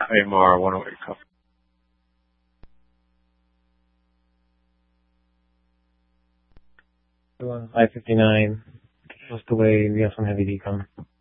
IMR 108 copy. So 559, just away, we have some heavy decon.